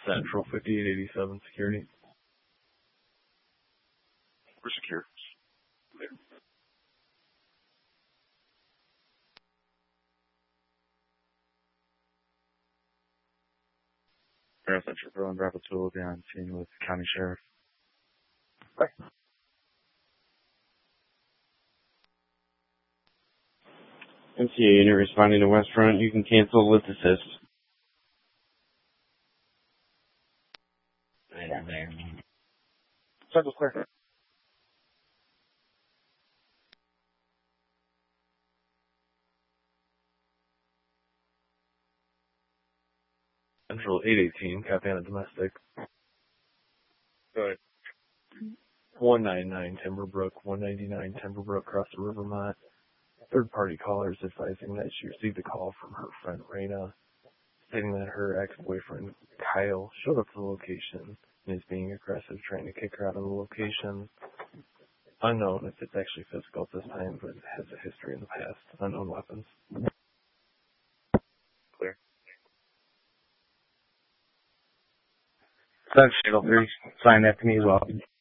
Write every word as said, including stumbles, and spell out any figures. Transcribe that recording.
Central fifty-eight eighty-seven security. We're secure. Grand Central Berlin, Bravo two will be on scene with County Sheriff. Bye. M C A unit responding to West Front. You can cancel with assist. Central clear. Central eight eighteen, copy on a domestic. Go ahead. one ninety-nine Timberbrook, one ninety-nine Timberbrook, across the Rivermont. Third party caller is advising that she received a call from her friend Raina, stating that her ex-boyfriend Kyle showed up to the location and is being aggressive, trying to kick her out of the location. Unknown if it's actually physical at this time, but it has a history in the past. Unknown weapons. Clear. Doug Shadle three, sign that to me as well.